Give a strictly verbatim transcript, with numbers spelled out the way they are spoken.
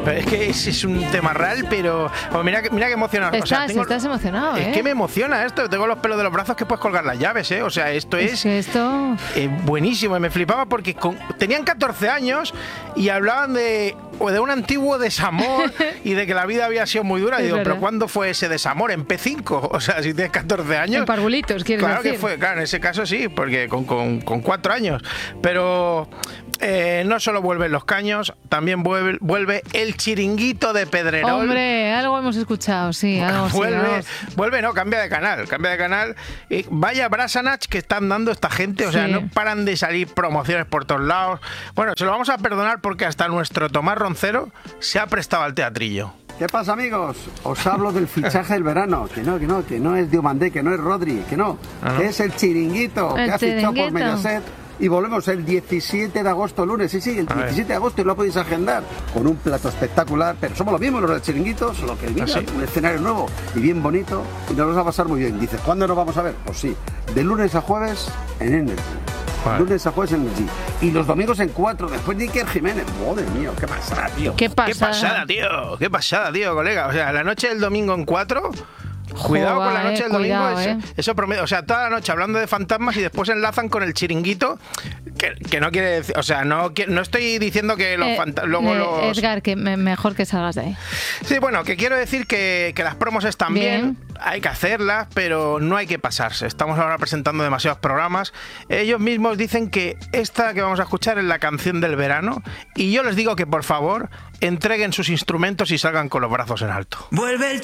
Pero es que es, es un tema real, pero pues mira, mira qué emocionado. Estás, o sea, tengo, estás emocionado, Es ¿eh? que me emociona esto. Tengo los pelos de los brazos que puedes colgar las llaves, ¿eh? O sea, esto es, es que esto... eh, buenísimo. Me flipaba porque con, tenían catorce años y hablaban de, o de un antiguo desamor y de que la vida había sido muy dura. Y digo, verdad. ¿pero cuándo fue ese desamor? ¿En P cinco? O sea, si tienes catorce años... En parvulitos, ¿quieres Claro decir? que fue, claro, en ese caso sí, porque con, con, con cuatro años. Pero eh, no solo vuelven los caños, también vuelve, vuelve el chiringuito de Pedrerol. Hombre, algo hemos escuchado, sí, algo sí, Vuelve, vamos. vuelve, no, cambia de canal, cambia de canal. Y vaya brasanach que están dando esta gente, o sea, Sí. no paran de salir promociones por todos lados. Bueno, se lo vamos a perdonar porque hasta nuestro Tomás Roncero se ha prestado al teatrillo. ¿Qué pasa, amigos? Os hablo del fichaje del verano. Que no, que no, que no es Diomandé, que no es Rodri, que no. Ah. Que es el chiringuito El que ha fichado por chiringuito. Mediaset. Y volvemos el diecisiete de agosto, lunes. Sí, sí, el A ver. diecisiete de agosto y lo podéis agendar con un plato espectacular. Pero somos los mismos los del chiringuito, solo que mira, ¿Ah, sí? un escenario nuevo y bien bonito. Y nos va a pasar muy bien. Dices, ¿cuándo nos vamos a ver? Pues sí, de lunes a jueves en Energy. Vale. Lunes a jueves en Energy. Y los domingos en cuatro, después de Iker Jiménez. Madre mía, qué pasada, tío. Qué pasada. Qué pasada, tío. Qué pasada, tío, colega. O sea, la noche del domingo en cuatro. Cuidado Joder, con la noche del domingo. cuidado, eso, eh. eso promedio. O sea, toda la noche hablando de fantasmas y después enlazan con el chiringuito. Que, que no quiere decir. O sea, no, que- no estoy diciendo que los Eh, fantasmas. Luego eh, los. Edgar, que me- mejor que salgas de ahí. Sí, bueno, que quiero decir que, que las promos están bien. Bien. Hay que hacerlas, pero no hay que pasarse. Estamos ahora presentando demasiados programas. Ellos mismos dicen que esta que vamos a escuchar es la canción del verano. Y yo les digo que por favor entreguen sus instrumentos y salgan con los brazos en alto. Vuelve el